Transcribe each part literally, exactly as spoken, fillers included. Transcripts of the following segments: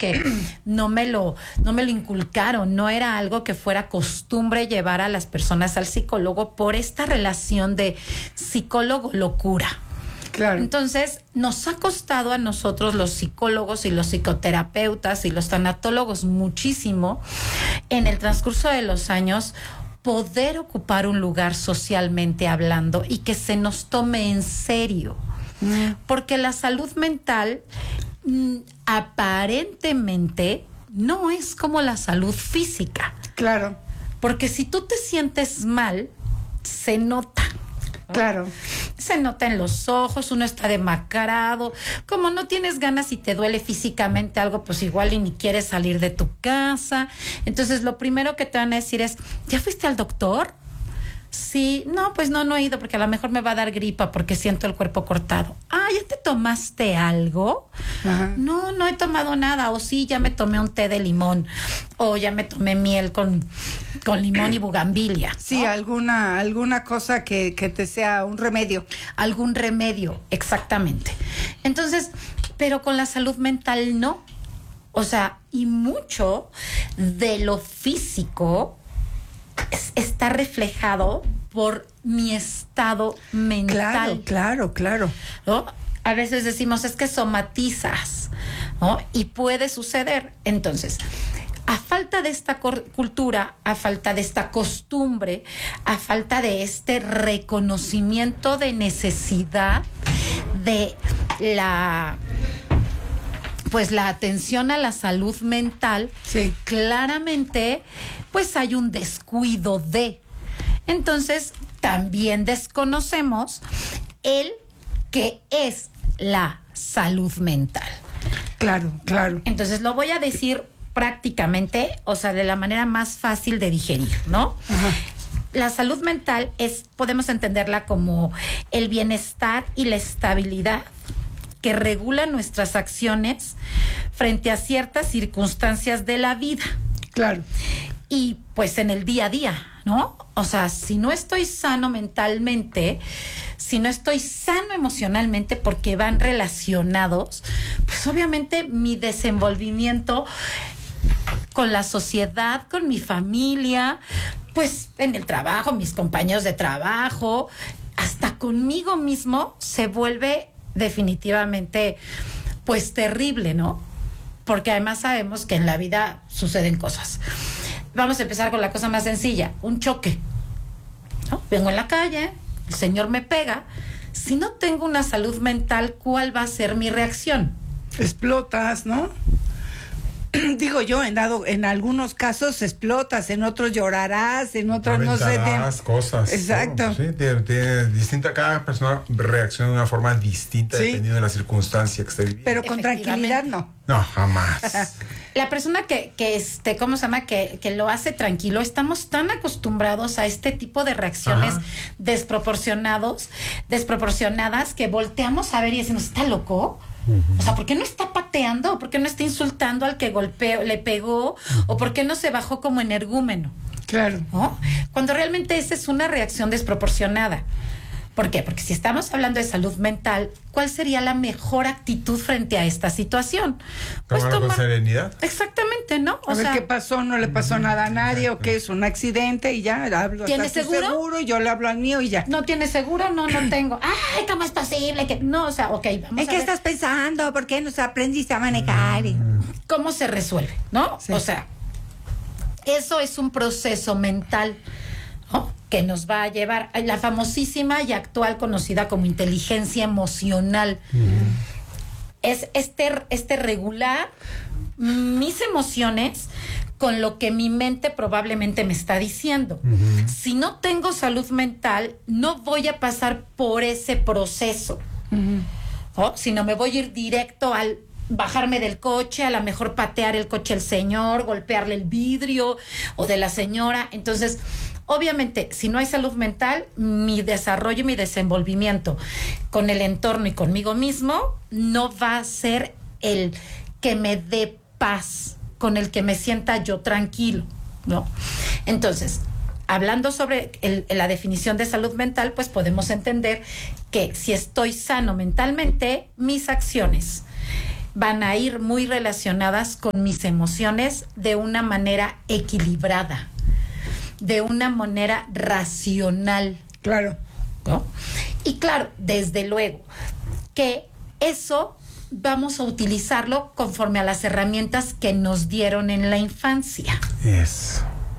porque no me lo, no me lo inculcaron, no era algo que fuera costumbre llevar a las personas al psicólogo por esta relación de psicólogo-locura. Claro. Entonces, nos ha costado a nosotros, los psicólogos y los psicoterapeutas y los tanatólogos, muchísimo en el transcurso de los años poder ocupar un lugar socialmente hablando y que se nos tome en serio. Mm. Porque la salud mental mm, aparentemente no es como la salud física. Claro. Porque si tú te sientes mal, se nota. Claro. Se nota en los ojos, uno está demacrado, como no tienes ganas y te duele físicamente algo, pues igual y ni quieres salir de tu casa. Entonces lo primero que te van a decir es, ¿ya fuiste al doctor? Sí, no, pues no, no he ido porque a lo mejor me va a dar gripa porque siento el cuerpo cortado. Ah, ¿ya te tomaste algo? Ajá. No, no he tomado nada. O sí, ya me tomé un té de limón. O ya me tomé miel con, con limón y bugambilia. Sí, ¿no? alguna, alguna cosa que, que te sea un remedio. Algún remedio, exactamente. Entonces, pero con la salud mental no. O sea, y mucho de lo físico Es, está reflejado por mi estado mental. Claro, claro, claro. ¿No? A veces decimos, es que somatizas, ¿no? Y puede suceder. Entonces, a falta de esta cultura, a falta de esta costumbre, a falta de este reconocimiento de necesidad de la... pues la atención a la salud mental, sí. Claramente, pues hay un descuido de. Entonces, también desconocemos el que es la salud mental. Claro, claro. Entonces, lo voy a decir prácticamente, o sea, de la manera más fácil de digerir, ¿no? Ajá. La salud mental es, podemos entenderla como el bienestar y la estabilidad que regula nuestras acciones frente a ciertas circunstancias de la vida. Claro. Y pues en el día a día, ¿no? O sea, si no estoy sano mentalmente, si no estoy sano emocionalmente, porque van relacionados, pues obviamente mi desenvolvimiento con la sociedad, con mi familia, pues en el trabajo, mis compañeros de trabajo, hasta conmigo mismo se vuelve definitivamente pues terrible, ¿no? Porque además sabemos que en la vida suceden cosas. Vamos a empezar con la cosa más sencilla, un choque, ¿no? Vengo en la calle, el señor me pega. Si no tengo una salud mental, ¿cuál va a ser mi reacción? Explotas, ¿no? Digo yo, en dado, en algunos casos explotas, en otros llorarás, en otros no sé. Las cosas. Exacto. Todo, sí, tiene, tiene distinta, cada persona reacciona de una forma distinta, sí, dependiendo de la circunstancia que esté viviendo. Pero con tranquilidad no. No, jamás. La persona que, que este, ¿cómo se llama? Que, que lo hace tranquilo, estamos tan acostumbrados a este tipo de reacciones, ajá, desproporcionados, desproporcionadas, que volteamos a ver y decimos, ¿está loco? Uh-huh. O sea, ¿por qué no está pateando? ¿Por qué no está insultando al que golpeó, le pegó? Uh-huh. ¿O por qué no se bajó como energúmeno? Claro. ¿No? Cuando realmente esa es una reacción desproporcionada. ¿Por qué? Porque si estamos hablando de salud mental, ¿cuál sería la mejor actitud frente a esta situación? Pues tomar con serenidad. Exactamente, ¿no? O a sea, ver qué pasó, no le pasó nada a nadie, o que es un accidente y ya hablo. ¿Tienes seguro? seguro? Yo le hablo al mío y ya. ¿No tienes seguro? No, no tengo. Ay, ¿cómo es posible que no? O sea, ok, vamos ¿En a qué ver. estás pensando? ¿Por qué no aprendiste a manejar? ¿Cómo se resuelve? ¿No? Sí. O sea, eso es un proceso mental, ¿no? Que nos va a llevar a la famosísima y actual conocida como inteligencia emocional. Mm. Es este, este regular mis emociones con lo que mi mente probablemente me está diciendo. Uh-huh. Si no tengo salud mental, no voy a pasar por ese proceso, uh-huh, ¿no? Sino me voy a ir directo al bajarme del coche, a lo mejor patear el coche al señor, golpearle el vidrio o de la señora. Entonces, obviamente, si no hay salud mental, mi desarrollo y mi desenvolvimiento con el entorno y conmigo mismo no va a ser el que me dé paz, con el que me sienta yo tranquilo, ¿no? Entonces, hablando sobre el, la definición de salud mental, pues podemos entender que si estoy sano mentalmente, mis acciones van a ir muy relacionadas con mis emociones de una manera equilibrada, de una manera racional. Claro. ¿No? Y claro, desde luego, que eso vamos a utilizarlo conforme a las herramientas que nos dieron en la infancia. Eso.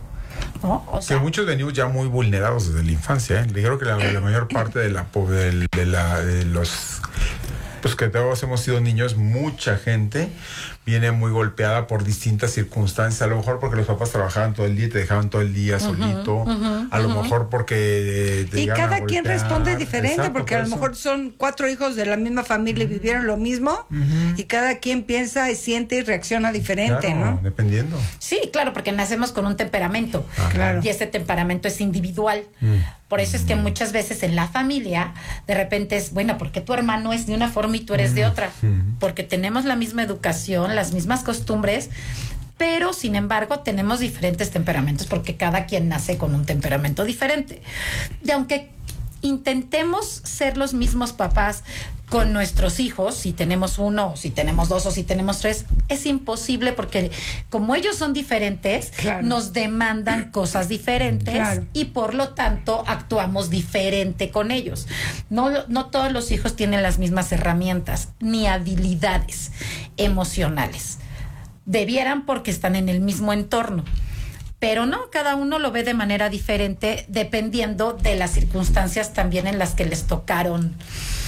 ¿No? O sea, que muchos venimos ya muy vulnerados desde la infancia, ¿eh? Creo que la, la mayor parte de la de, de, la, de los pues que todos hemos sido niños, mucha gente viene muy golpeada por distintas circunstancias, a lo mejor porque los papás trabajaban todo el día y te dejaban todo el día uh-huh, solito, uh-huh, a lo uh-huh. mejor porque te y cada quien responde diferente. Exacto, porque a lo mejor son cuatro hijos de la misma familia y uh-huh. vivieron lo mismo uh-huh. y cada quien piensa y siente y reacciona diferente, claro, ¿no? Dependiendo. Sí, claro, porque nacemos con un temperamento claro. y ese temperamento es individual. Uh-huh. Por eso es que muchas veces en la familia de repente es, bueno, porque tu hermano es de una forma y tú eres de otra, uh-huh. porque tenemos la misma educación, las mismas costumbres, pero sin embargo tenemos diferentes temperamentos porque cada quien nace con un temperamento diferente. Y aunque intentemos ser los mismos papás con nuestros hijos, si tenemos uno, o si tenemos dos, o si tenemos tres, es imposible porque como ellos son diferentes, claro. nos demandan cosas diferentes claro. y por lo tanto actuamos diferente con ellos. No, no todos los hijos tienen las mismas herramientas ni habilidades emocionales. Debieran porque están en el mismo entorno. Pero no, cada uno lo ve de manera diferente dependiendo de las circunstancias también en las que les tocaron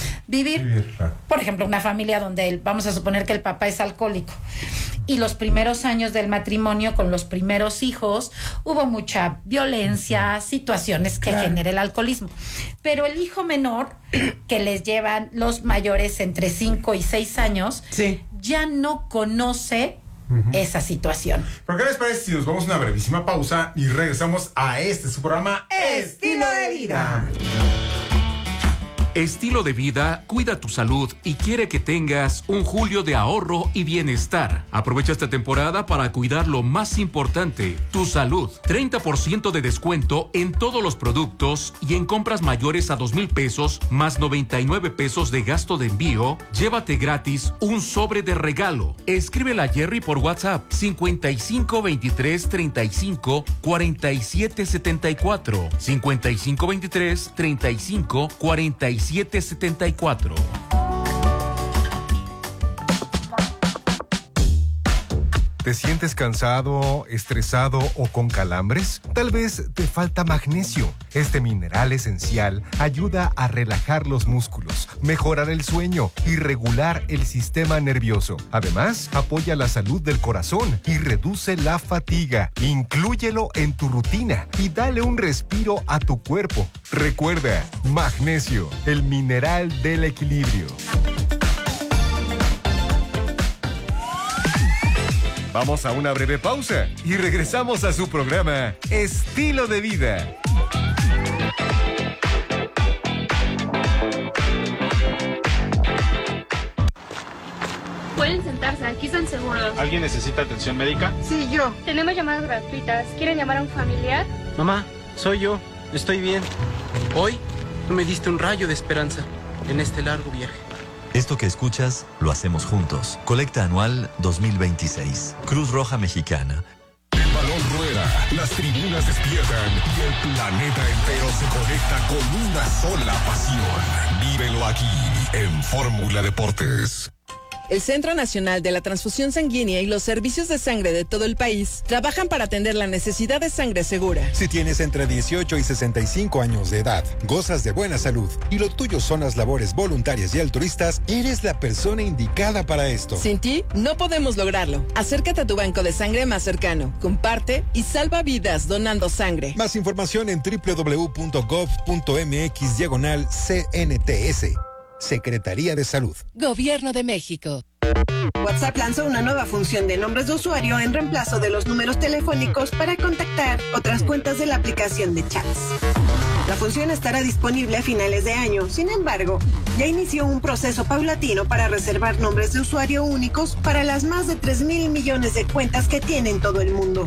vivir. Por ejemplo, una familia donde el, vamos a suponer que el papá es alcohólico y los primeros años del matrimonio con los primeros hijos hubo mucha violencia, situaciones que claro. genera el alcoholismo. Pero el hijo menor, que les llevan los mayores entre cinco y seis años, sí. ya no conoce Uh-huh. esa situación. ¿Pero qué les parece si nos vamos a una brevísima pausa y regresamos a este su programa Estilo de Vida? Estilo de Vida cuida tu salud y quiere que tengas un julio de ahorro y bienestar. Aprovecha esta temporada para cuidar lo más importante, tu salud. treinta por ciento de descuento en todos los productos y en compras mayores a dos mil pesos más noventa y nueve pesos de gasto de envío. Llévate gratis un sobre de regalo. Escríbela a Jerry por WhatsApp cincuenta y cinco veintitrés treinta y cinco cuarenta y siete setenta y cuatro cincuenta y cinco veintitrés treinta y cinco cuarenta y siete setenta y cuatro. ¿Te sientes cansado, estresado o con calambres? Tal vez te falta magnesio. Este mineral esencial ayuda a relajar los músculos, mejorar el sueño y regular el sistema nervioso. Además, apoya la salud del corazón y reduce la fatiga. Inclúyelo en tu rutina y dale un respiro a tu cuerpo. Recuerda, magnesio, el mineral del equilibrio. Vamos a una breve pausa y regresamos a su programa Estilo de Vida. Pueden sentarse, aquí están seguros. ¿Alguien necesita atención médica? Sí, yo. Tenemos llamadas gratuitas. ¿Quieren llamar a un familiar? Mamá, soy yo. Estoy bien. Hoy tú me diste un rayo de esperanza en este largo viaje. Esto que escuchas, lo hacemos juntos. Colecta anual dos mil veintiséis. Cruz Roja Mexicana. El balón rueda, las tribunas despiertan y el planeta entero se conecta con una sola pasión. Vívelo aquí, en Fórmula Deportes. El Centro Nacional de la Transfusión Sanguínea y los servicios de sangre de todo el país trabajan para atender la necesidad de sangre segura. Si tienes entre dieciocho y sesenta y cinco años de edad, gozas de buena salud y lo tuyo son las labores voluntarias y altruistas, eres la persona indicada para esto. Sin ti, no podemos lograrlo. Acércate a tu banco de sangre más cercano, comparte y salva vidas donando sangre. Más información en doble u doble u doble u punto gov punto mx diagonal C N T S. Secretaría de Salud. Gobierno de México. WhatsApp lanzó una nueva función de nombres de usuario en reemplazo de los números telefónicos para contactar otras cuentas de la aplicación de chats. La función estará disponible a finales de año. Sin embargo, ya inició un proceso paulatino para reservar nombres de usuario únicos para las más de tres mil millones de cuentas que tiene en todo el mundo.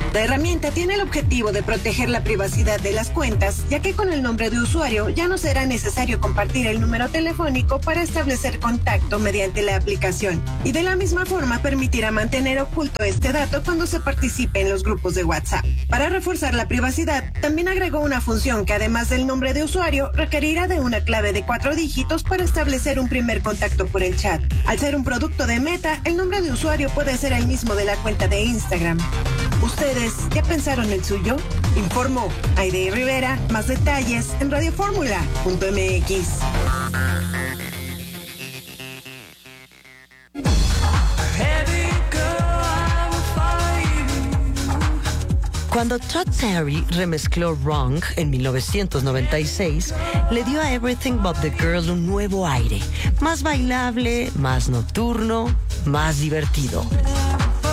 La herramienta tiene el objetivo de proteger la privacidad de las cuentas, ya que con el nombre de usuario ya no será necesario compartir el número telefónico para establecer contacto mediante la aplicación. Y de la misma forma permitirá mantener oculto este dato cuando se participe en los grupos de WhatsApp. Para reforzar la privacidad, también agregó una función que además del nombre de usuario, requerirá de una clave de cuatro dígitos para establecer un primer contacto por el chat. Al ser un producto de Meta, el nombre de usuario puede ser el mismo de la cuenta de Instagram. ¿Ustedes ya pensaron el suyo? Informó Aide Rivera. Más detalles en radio fórmula punto m x. Cuando Todd Terry remezcló Wrong en mil novecientos noventa y seis, le dio a Everything But the Girl un nuevo aire, más bailable, más nocturno, más divertido.